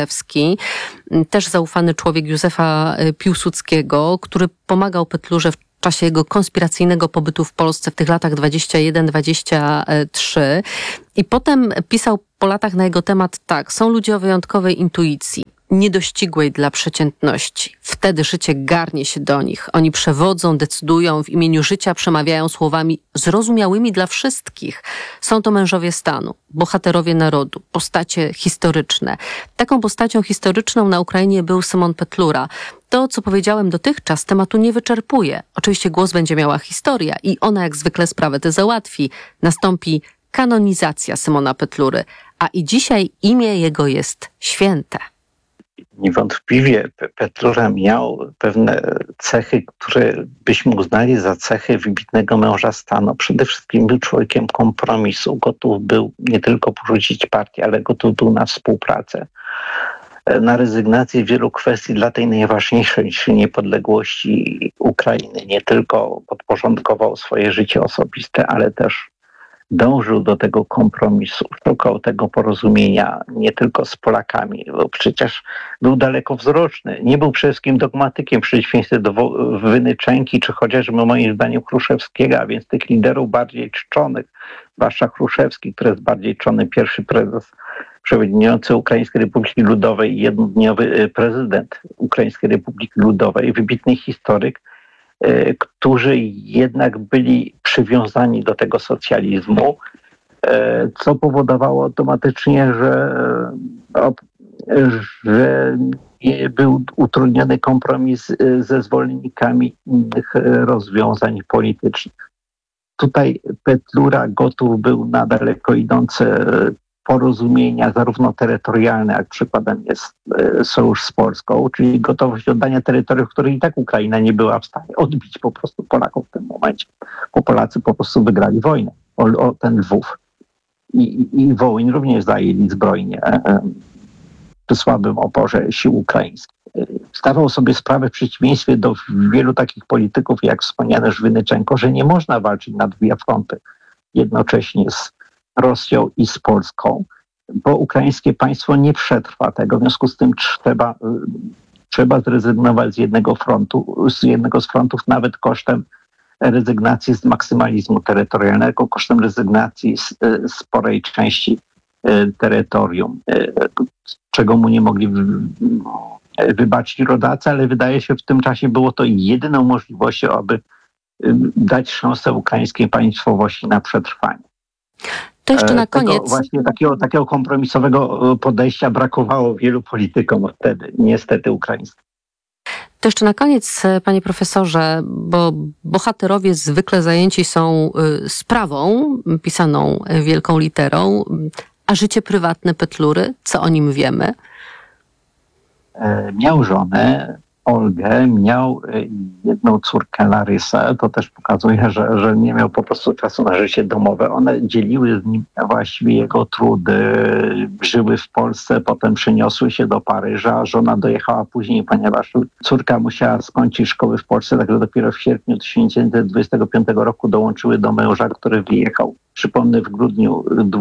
Józefski, też zaufany człowiek Józefa Piłsudskiego, który pomagał Petlurze w w czasie jego konspiracyjnego pobytu w Polsce w tych latach 21-23. I potem pisał po latach na jego temat tak: są ludzie o wyjątkowej intuicji, niedościgłej dla przeciętności. Wtedy życie garnie się do nich. Oni przewodzą, decydują, w imieniu życia przemawiają słowami zrozumiałymi dla wszystkich. Są to mężowie stanu, bohaterowie narodu, postacie historyczne. Taką postacią historyczną na Ukrainie był Szymon Petlura. To, co powiedziałem dotychczas, tematu nie wyczerpuje. Oczywiście głos będzie miała historia i ona jak zwykle sprawę tę załatwi. Nastąpi kanonizacja Szymona Petlury, a i dzisiaj imię jego jest święte. Niewątpliwie Petlura miał pewne cechy, które byśmy uznali za cechy wybitnego męża stanu. Przede wszystkim był człowiekiem kompromisu. Gotów był nie tylko porzucić partię, ale gotów był na współpracę, na rezygnację wielu kwestii dla tej najważniejszej, czyli niepodległości Ukrainy. Nie tylko podporządkował swoje życie osobiste, ale też dążył do tego kompromisu, szukał tego porozumienia nie tylko z Polakami, bo przecież był dalekowzroczny. Nie był przede wszystkim dogmatykiem w przeciwieństwie do Wynyczenki, czy chociażby moim zdaniem Chruszewskiego, a więc tych liderów bardziej czczonych, zwłaszcza Chruszewski, który jest bardziej czczony, pierwszy prezes przewodniczący Ukraińskiej Republiki Ludowej i jednodniowy prezydent Ukraińskiej Republiki Ludowej, wybitny historyk, którzy jednak byli przywiązani do tego socjalizmu, co powodowało automatycznie, że nie był utrudniony kompromis ze zwolennikami innych rozwiązań politycznych. Tutaj Petlura gotów był na daleko idące porozumienia, zarówno terytorialne, jak przykładem jest sojusz z Polską, czyli gotowość oddania terytoriów, których i tak Ukraina nie była w stanie odbić po prostu Polaków w tym momencie, bo Polacy po prostu wygrali wojnę o ten Lwów. I Wołyń również zajęli zbrojnie przy słabym oporze sił ukraińskich. Zdawał sobie sprawę w przeciwieństwie do wielu takich polityków, jak wspomniany Żwynyczenko, że nie można walczyć na dwie fronty jednocześnie z Rosją i z Polską, bo ukraińskie państwo nie przetrwa tego. W związku z tym trzeba zrezygnować z jednego z frontów, nawet kosztem rezygnacji z maksymalizmu terytorialnego, kosztem rezygnacji z sporej części terytorium, czego mu nie mogli wybaczyć rodacy, ale wydaje się, w tym czasie było to jedyną możliwością, aby dać szansę ukraińskiej państwowości na przetrwanie. To jeszcze na koniec. Właśnie takiego kompromisowego podejścia brakowało wielu politykom wtedy, niestety ukraińskim. To jeszcze na koniec, panie profesorze, bo bohaterowie zwykle zajęci są sprawą pisaną wielką literą, a życie prywatne Petlury, co o nim wiemy? Miał żonę Olgę, miał jedną córkę Larysę. To też pokazuje, że nie miał po prostu czasu na życie domowe. One dzieliły z nim właściwie jego trudy. Żyły w Polsce, potem przeniosły się do Paryża. Żona dojechała później, ponieważ córka musiała skończyć szkoły w Polsce, także dopiero w sierpniu 1925 roku dołączyły do męża, który wyjechał. Przypomnę, w grudniu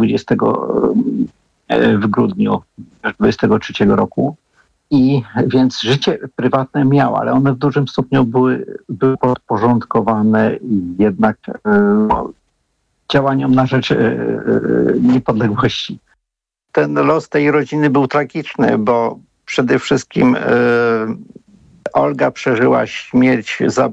23 roku. I więc życie prywatne miał, ale one w dużym stopniu były podporządkowane jednak działaniom na rzecz niepodległości. Ten los tej rodziny był tragiczny, bo przede wszystkim Olga przeżyła śmierć